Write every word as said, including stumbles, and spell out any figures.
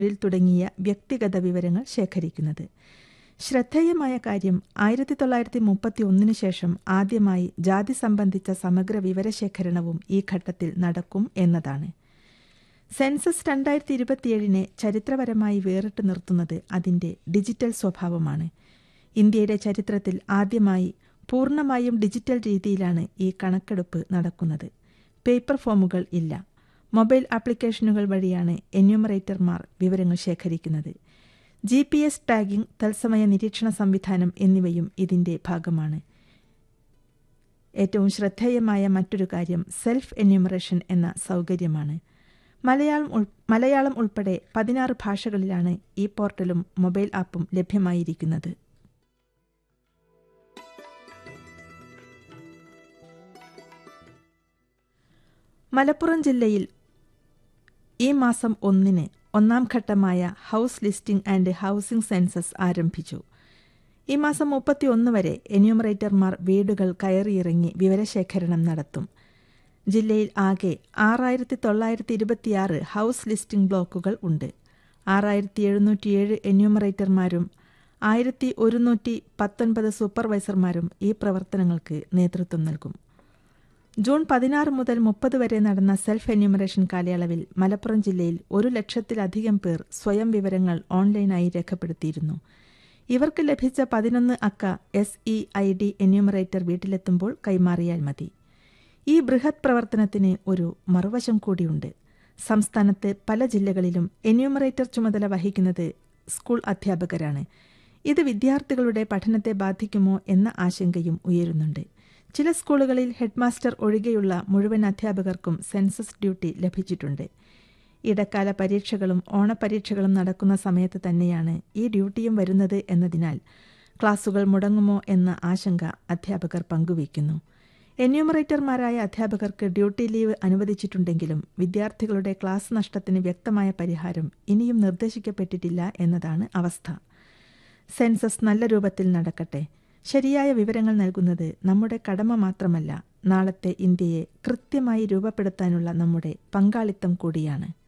ിൽ തുടങ്ങിയ വ്യക്തിഗത വിവരങ്ങൾ ശേഖരിക്കുന്നത്. ശ്രദ്ധേയമായ കാര്യം ആയിരത്തി തൊള്ളായിരത്തി മുപ്പത്തി ഒന്നിനു ശേഷം ആദ്യമായി ജാതി സംബന്ധിച്ച സമഗ്ര വിവരശേഖരണവും ഈ ഘട്ടത്തിൽ നടക്കും എന്നതാണ്. സെൻസസ് രണ്ടായിരത്തി ഇരുപത്തിയേഴിനെ ചരിത്രപരമായി വേറിട്ട് നിർത്തുന്നത് അതിന്റെ ഡിജിറ്റൽ സ്വഭാവമാണ്. ഇന്ത്യയുടെ ചരിത്രത്തിൽ ആദ്യമായി പൂർണ്ണമായും ഡിജിറ്റൽ രീതിയിലാണ് ഈ കണക്കെടുപ്പ് നടക്കുന്നത്. പേപ്പർ ഫോമുകൾ ഇല്ല. മൊബൈൽ ആപ്ലിക്കേഷനുകൾ വഴിയാണ് എന്യൂമറേറ്റർമാർ വിവരങ്ങൾ ശേഖരിക്കുന്നത്. ജി പി എസ് ടാഗിംഗ്, തത്സമയ നിരീക്ഷണ സംവിധാനം എന്നിവയും ഇതിന്റെ ഭാഗമാണ്. ഏറ്റവും ശ്രദ്ധേയമായ മറ്റൊരു കാര്യം സെൽഫ് എന്യൂമറേഷൻ എന്ന സൗകര്യമാണ്. മലയാളം മലയാളം ഉൾപ്പെടെ പതിനാറ് ഭാഷകളിലാണ് ഈ പോർട്ടലും മൊബൈൽ ആപ്പും ലഭ്യമായിരിക്കുന്നത്. മലപ്പുറം ജില്ലയിൽ ഈ മാസം ഒന്നിന് ഒന്നാം ഘട്ടമായ house listing and housing census ആരംഭിച്ചു. ഈ മാസം മുപ്പത്തി ഒന്ന് വരെ എന്യൂമറേറ്റർമാർ വീടുകൾ കയറിയിറങ്ങി വിവരശേഖരണം നടത്തും. ജില്ലയിൽ ആകെ ആറായിരത്തി തൊള്ളായിരത്തി ഇരുപത്തിയാറ് ഹൗസ് ലിസ്റ്റിംഗ് ബ്ലോക്കുകൾ ഉണ്ട്. ആറായിരത്തി എഴുന്നൂറ്റിയേഴ് എന്യൂമറേറ്റർമാരും ആയിരത്തി ഒരുന്നൂറ്റി പത്തൊൻപത് സൂപ്പർവൈസർമാരും ഈ പ്രവർത്തനങ്ങൾക്ക് നേതൃത്വം നൽകും. ജൂൺ പതിനാറ് മുതൽ മുപ്പത് വരെ നടന്ന സെൽഫ് എന്യൂമറേഷൻ കാലയളവിൽ മലപ്പുറം ജില്ലയിൽ ഒരു ലക്ഷത്തിലധികം പേർ സ്വയം വിവരങ്ങൾ ഓൺലൈനായി രേഖപ്പെടുത്തിയിരുന്നു. ഇവർക്ക് ലഭിച്ച പതിനൊന്ന് അക്ക S E I D enumerator വീട്ടിലെത്തുമ്പോൾ കൈമാറിയാൽ മതി. ഈ ബൃഹത് പ്രവർത്തനത്തിന് ഒരു മറുവശം കൂടിയുണ്ട്. സംസ്ഥാനത്ത് പല ജില്ലകളിലും എന്യൂമറേറ്റർ ചുമതല വഹിക്കുന്നത് സ്കൂൾ അധ്യാപകരാണ്. ഇത് വിദ്യാർത്ഥികളുടെ പഠനത്തെ ബാധിക്കുമോ എന്ന ആശങ്കയും ഉയരുന്നുണ്ട്. ചില സ്കൂളുകളിൽ ഹെഡ്മാസ്റ്റർ ഒഴികെയുള്ള മുഴുവൻ അധ്യാപകർക്കും സെൻസസ് ഡ്യൂട്ടി ലഭിച്ചിട്ടുണ്ട്. ഇടക്കാല പരീക്ഷകളും ഓണപരീക്ഷകളും നടക്കുന്ന സമയത്ത് തന്നെയാണ് ഈ ഡ്യൂട്ടിയും വരുന്നത് എന്നതിനാൽ ക്ലാസുകൾ മുടങ്ങുമോ എന്ന ആശങ്ക അധ്യാപകർ പങ്കുവയ്ക്കുന്നു. എന്യൂമറേറ്റർമാരായ അധ്യാപകർക്ക് ഡ്യൂട്ടി ലീവ് അനുവദിച്ചിട്ടുണ്ടെങ്കിലും വിദ്യാർത്ഥികളുടെ ക്ലാസ് നഷ്ടത്തിന് വ്യക്തമായ പരിഹാരം ഇനിയും നിർദ്ദേശിക്കപ്പെട്ടിട്ടില്ല എന്നതാണ് അവസ്ഥ. സെൻസസ് നല്ല രൂപത്തിൽ നടക്കട്ടെ. ശരിയായ വിവരങ്ങൾ നൽകുന്നത് നമ്മുടെ കടമ മാത്രമല്ല, നാളത്തെ ഇന്ത്യയെ കൃത്യമായി രൂപപ്പെടുത്താനുള്ള നമ്മുടെ പങ്കാളിത്തം കൂടിയാണ്.